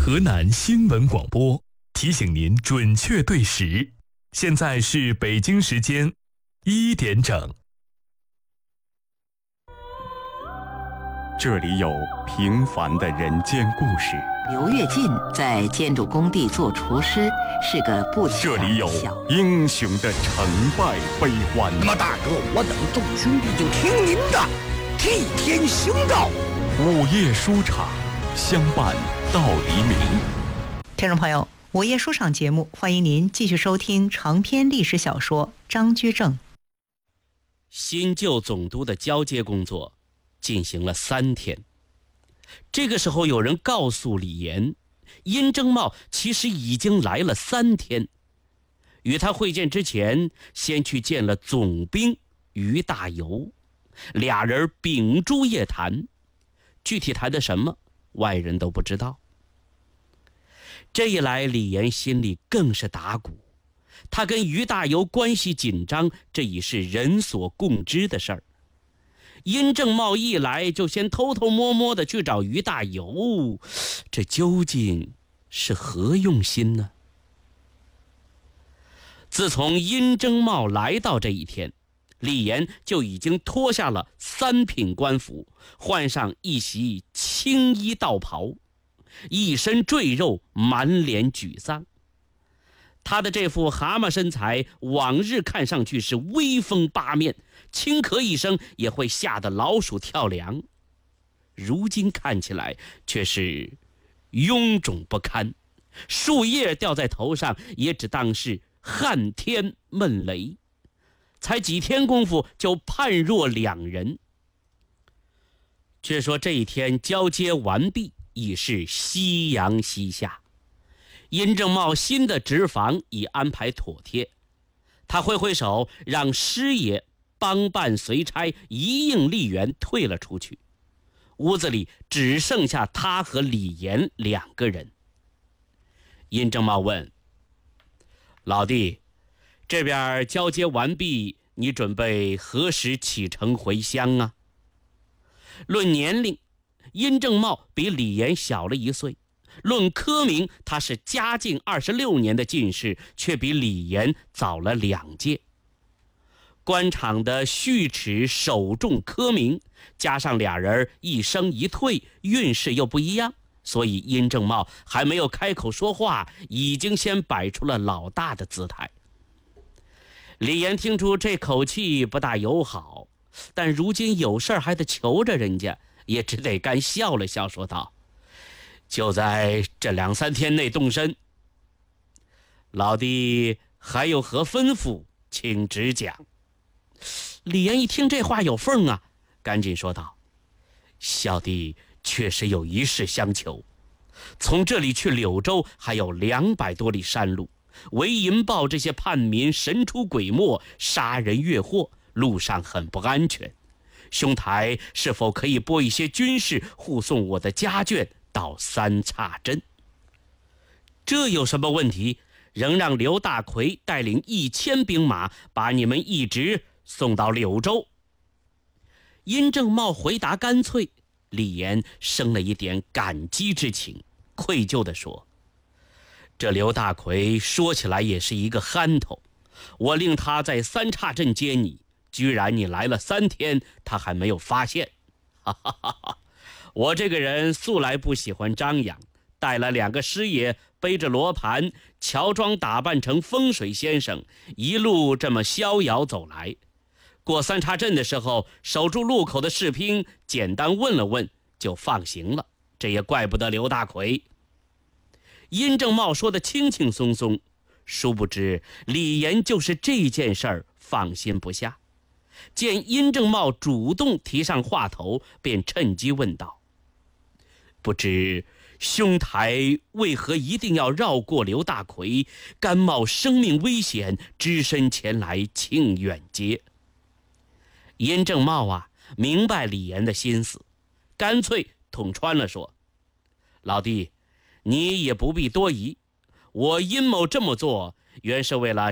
河南新闻广播提醒您准确对时，现在是北京时间1点整。 这里有平凡的人间故事。 刘跃进在建筑工地做厨师，是个不起眼的小。 这里有英雄的成败悲欢。 那么大哥，我等众兄弟就听您的，替天行道。 午夜书场，相伴到黎明。 听众朋友，午夜书场节目，欢迎您继续收听长篇历史小说《张居正》。 新旧总督的交接工作进行了3天。这个时候有人告诉李岩，殷正茂其实已经来了3天。与他会见之前，先去见了总兵于大猷，俩人秉烛夜谈，具体谈的什么，外人都不知道。这一来，李岩心里更是打鼓。他跟于大猷关系紧张，这已是人所共知的事儿。殷正茂一来就先偷偷摸摸的去找于大猷，这究竟是何用心呢？自从殷正茂来到这一天，李岩就已经脱下了3品官服，换上一袭青衣道袍，一身赘肉，满脸沮丧。他的这副蛤蟆身材，往日看上去是威风八面，轻咳一声也会吓得老鼠跳梁，如今看起来却是臃肿不堪，树叶掉在头上也只当是撼天闷雷，才几天功夫就判若两人。却说这一天交接完毕，已是夕阳西下。殷正茂新的职房已安排妥帖，他挥挥手让师爷帮办随差一应吏员退了出去，屋子里只剩下他和李岩2个人。殷正茂问：老弟，这边交接完毕，你准备何时启程回乡啊？论年龄，殷正茂比李岩小了1岁，论科名，他是嘉靖26年的进士，却比李岩早了2届。官场的序齿首重科名，加上俩人一升一退，运势又不一样，所以殷正茂还没有开口说话，已经先摆出了老大的姿态。李岩听出这口气不大友好，但如今有事还得求着人家，也只得干笑了笑，说道：就在这2、3天内动身。老弟还有何吩咐，请直讲。李岩一听这话有缝啊，赶紧说道：小弟确实有一事相求。从这里去柳州还有200多里山路，为银豹这些叛民神出鬼没，杀人越货，路上很不安全。兄台是否可以拨一些军士护送我的家眷到3岔镇？这有什么问题？仍让刘大奎带领1000兵马把你们一直送到柳州。殷正茂回答干脆，李岩生了一点感激之情，愧疚地说：这刘大奎说起来也是一个憨头，我令他在3岔镇接你，居然你来了3天，他还没有发现。哈哈哈哈！我这个人素来不喜欢张扬，带了2个师爷，背着罗盘，乔装打扮成风水先生，一路这么逍遥走来。过3岔镇的时候，守住路口的士兵简单问了问，就放行了。这也怪不得刘大奎。殷正茂说的轻轻松松，殊不知李岩就是这件事儿放心不下。见殷正茂主动提上话头，便趁机问道：不知兄台为何一定要绕过刘大奎，甘冒生命危险，只身前来庆远街？殷正茂啊，明白李岩的心思，干脆捅穿了说：老弟，你也不必多疑，我殷某这么做原是为了